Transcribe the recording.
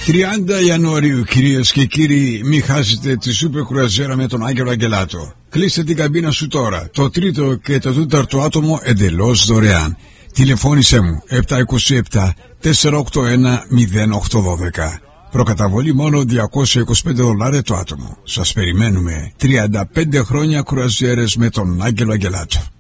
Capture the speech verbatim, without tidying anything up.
τριάντα Ιανουαρίου, κυρίες και κύριοι, μην χάσετε τη σούπερ κρουαζιέρα με τον Άγγελο Αγγελάτο. Κλείστε την καμπίνα σου τώρα. Το τρίτο και το τέταρτο άτομο εντελώς δωρεάν. Τηλεφώνησέ μου επτά είκοσι επτά τετρακόσια ογδόντα ένα μηδέν οκτώ δώδεκα. Προκαταβολή μόνο διακόσια είκοσι πέντε δολάρια το άτομο. Σας περιμένουμε. τριάντα πέντε χρόνια κρουαζιέρες με τον Άγγελο Αγγελάτο.